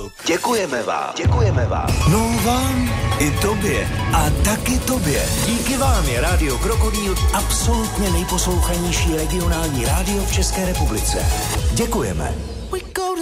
Krokovýho. Děkujeme vám. Děkujeme vám. No vám i tobě. A taky tobě. Díky vám je Rádio Krokový absolutně nejposlouchanější regionální rádio v České republice. Děkujeme.